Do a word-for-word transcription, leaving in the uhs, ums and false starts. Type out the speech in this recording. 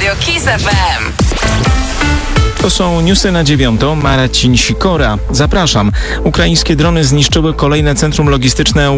Radio Kiss F M. To są newsy na dziewiątą. Marcin Sikora. Zapraszam. Ukraińskie drony zniszczyły kolejne centrum logistyczne